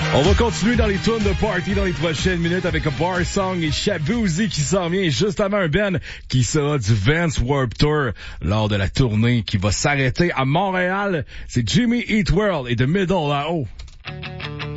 On va continuer dans les tunes de party dans les prochaines minutes avec un Bar Song et Shabuzi qui s'en vient juste avant un Ben qui sera du Vans Warped Tour lors de la tournée qui va s'arrêter à Montréal. C'est Jimmy Eat World et The Middle là-haut.